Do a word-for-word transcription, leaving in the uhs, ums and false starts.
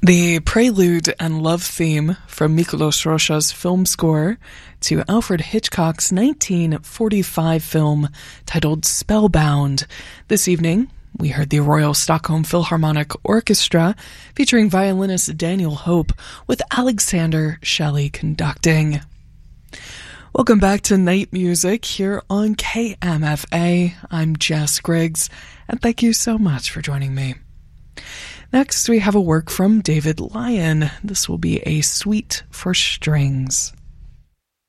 The prelude and love theme from Miklos Rocha's film score to Alfred Hitchcock's nineteen forty-five film titled Spellbound. This evening, we heard the Royal Stockholm Philharmonic Orchestra featuring violinist Daniel Hope with Alexander Shelley conducting. Welcome back to Night Music here on K M F A. I'm Jess Griggs, and thank you so much for joining me. Next, we have a work from David Lyon. This will be a suite for strings.